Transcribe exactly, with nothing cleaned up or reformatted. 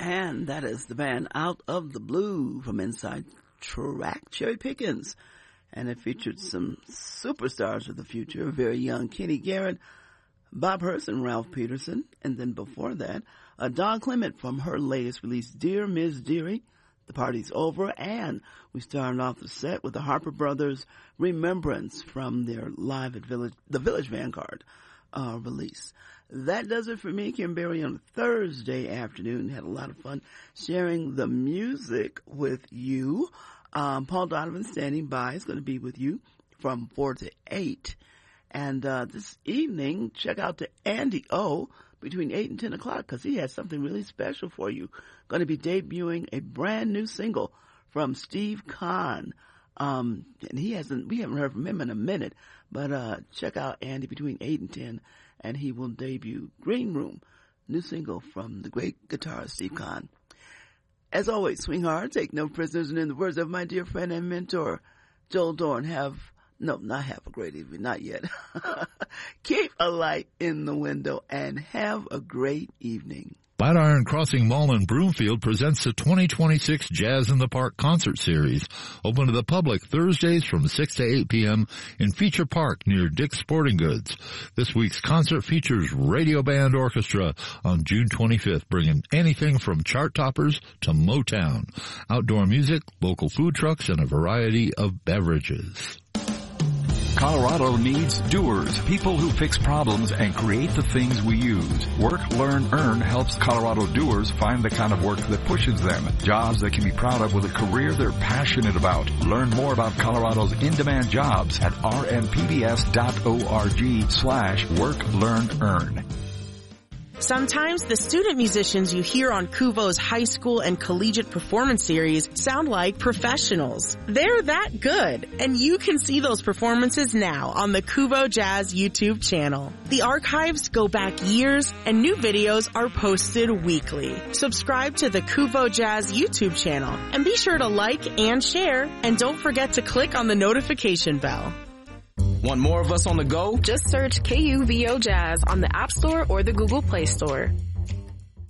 And that is the band Out of the Blue from Inside Track, Cherry Pickens. And it featured some superstars of the future, very young Kenny Garrett, Bob Hurst, and Ralph Peterson. And then before that, uh, Dawn Clement from her latest release, Dear Miss Dearie. The party's over, and we started off the set with the Harper Brothers Remembrance from their Live at Village, the Village Vanguard uh, release. That does it for me, Kim Berry, on a Thursday afternoon. Had a lot of fun sharing the music with you. Um, Paul Donovan standing by is going to be with you from four to eight. And uh, this evening, check out to Andy O between eight and ten o'clock because he has something really special for you. Going to be debuting a brand new single from Steve Kahn. Um, and he hasn't, we haven't heard from him in a minute, but uh, check out Andy between eight and ten, and he will debut Green Room, new single from the great guitarist Steve Kahn. As always, swing hard, take no prisoners, and in the words of my dear friend and mentor, Joel Dorn, have, no, not have a great evening, not yet. Keep a light in the window and have a great evening. Flatiron Crossing Mall in Broomfield presents the twenty twenty-six Jazz in the Park concert series, open to the public Thursdays from six to eight p.m. in Feature Park near Dick's Sporting Goods. This week's concert features Radio Band Orchestra on June twenty-fifth, bringing anything from chart toppers to Motown, outdoor music, local food trucks, and a variety of beverages. Colorado needs doers, people who fix problems and create the things we use. Work, Learn, Earn helps Colorado doers find the kind of work that pushes them. Jobs they can be proud of with a career they're passionate about. Learn more about Colorado's in-demand jobs at rnpbs.org slash work, learn, earn. Sometimes the student musicians you hear on Kuvo's high school and collegiate performance series sound like professionals. They're that good, and you can see those performances now on the Kuvo Jazz YouTube channel. The archives go back years, and new videos are posted weekly. Subscribe to the Kuvo Jazz YouTube channel, and be sure to like and share, and don't forget to click on the notification bell. Want more of us on the go? Just search K U V O Jazz on the App Store or the Google Play Store.